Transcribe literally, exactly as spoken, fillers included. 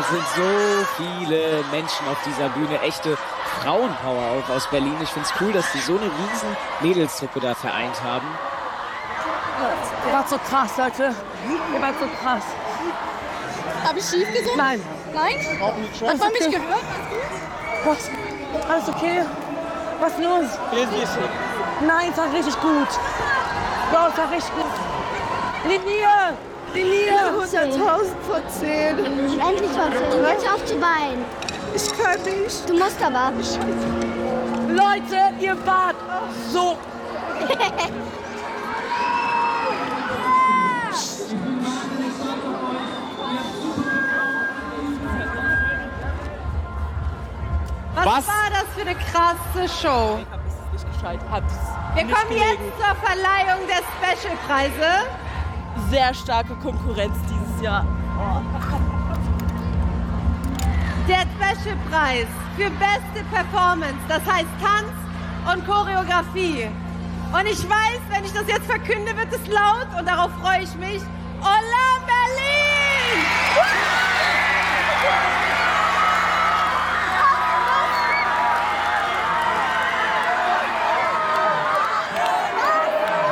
sind so viele Menschen auf dieser Bühne, echte Frauenpower auch aus Berlin. Ich finde es cool, dass die so eine riesen Mädelstruppe da vereint haben. Ihr wart so krass, Leute. Ihr wart so krass. Habe ich schief gesungen? Nein. Nein? Hat man mich gehört? Was? Alles okay? Was ist los? Nein, es war richtig gut. Ja, es war richtig gut. Linie! Linie! hunderttausend von zehn. Endlich von zehn. Jetzt auf zu weinen. Ich kann nicht. Du musst aber. Leute, ihr wart so... Was, Was war das für eine krasse Show? Ich hab es nicht gescheit. Hab's Wir nicht kommen gelegen. jetzt zur Verleihung der Specialpreise. Sehr starke Konkurrenz dieses Jahr. Oh. Der Specialpreis für beste Performance, das heißt Tanz und Choreografie. Und ich weiß, wenn ich das jetzt verkünde, wird es laut und darauf freue ich mich. Hola Berlin!